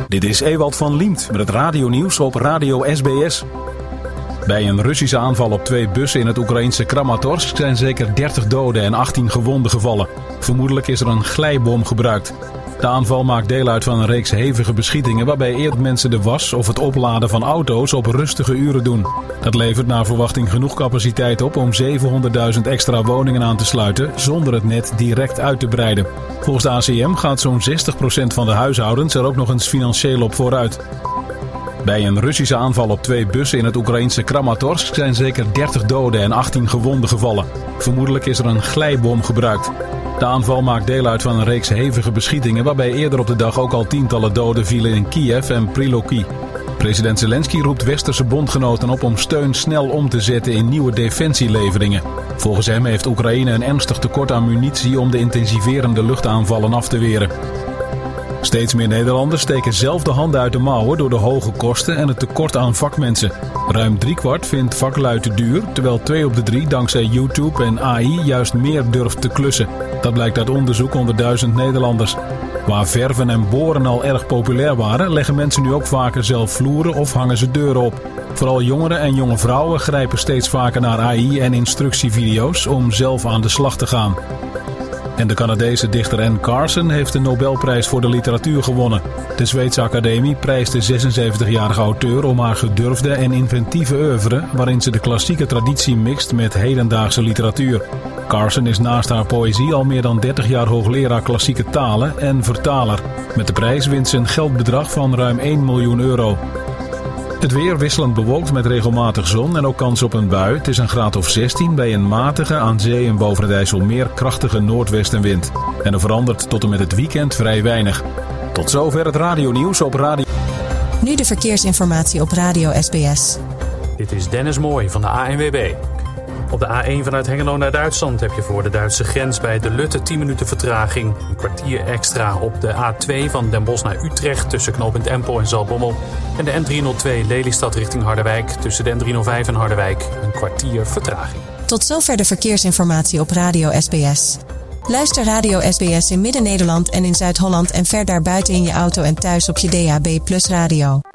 Dit is Ewald van Liemt met het radionieuws op Radio SBS. Bij een Russische aanval op 2 bussen in het Oekraïnse Kramatorsk zijn zeker 30 doden en 18 gewonden gevallen. Vermoedelijk is er een glijbom gebruikt. De aanval maakt deel uit van een reeks hevige beschietingen waarbij eerder mensen de was of het opladen van auto's op rustige uren doen. Dat levert naar verwachting genoeg capaciteit op om 700.000 extra woningen aan te sluiten zonder het net direct uit te breiden. Volgens de ACM gaat zo'n 60% van de huishoudens er ook nog eens financieel op vooruit. Bij een Russische aanval op 2 bussen in het Oekraïnse Kramatorsk zijn zeker 30 doden en 18 gewonden gevallen. Vermoedelijk is er een glijbom gebruikt. De aanval maakt deel uit van een reeks hevige beschietingen waarbij eerder op de dag ook al tientallen doden vielen in Kiev en Priloki. President Zelensky roept westerse bondgenoten op om steun snel om te zetten in nieuwe defensieleveringen. Volgens hem heeft Oekraïne een ernstig tekort aan munitie om de intensiverende luchtaanvallen af te weren. Steeds meer Nederlanders steken zelf de handen uit de mouwen door de hoge kosten en het tekort aan vakmensen. Ruim 3/4 vindt vaklui te duur, terwijl 2 op de 3 dankzij YouTube en AI juist meer durft te klussen. Dat blijkt uit onderzoek onder 1000 Nederlanders. Waar verven en boren al erg populair waren, leggen mensen nu ook vaker zelf vloeren of hangen ze deuren op. Vooral jongeren en jonge vrouwen grijpen steeds vaker naar AI en instructievideo's om zelf aan de slag te gaan. En de Canadese dichter Anne Carson heeft de Nobelprijs voor de literatuur gewonnen. De Zweedse Academie prijst de 76-jarige auteur om haar gedurfde en inventieve oeuvre, waarin ze de klassieke traditie mixt met hedendaagse literatuur. Carson is naast haar poëzie al meer dan 30 jaar hoogleraar klassieke talen en vertaler. Met de prijs wint ze een geldbedrag van ruim 1 miljoen euro. Het weer wisselend bewolkt met regelmatig zon en ook kans op een bui. Het is een graad of 16 bij een matige, aan zee en boven het IJsselmeer krachtige noordwestenwind. En er verandert tot en met het weekend vrij weinig. Tot zover het radionieuws op Radio... Nu de verkeersinformatie op Radio SBS. Dit is Dennis Mooij van de ANWB. Op de A1 vanuit Hengelo naar Duitsland heb je voor de Duitse grens bij De Lutte 10 minuten vertraging. Een kwartier extra op de A2 van Den Bosch naar Utrecht tussen knooppunt Empel en Zaltbommel. En de N302 Lelystad richting Harderwijk tussen de N305 en Harderwijk. Een kwartier vertraging. Tot zover de verkeersinformatie op Radio SBS. Luister Radio SBS in Midden-Nederland en in Zuid-Holland en ver daarbuiten in je auto en thuis op je DAB+ radio.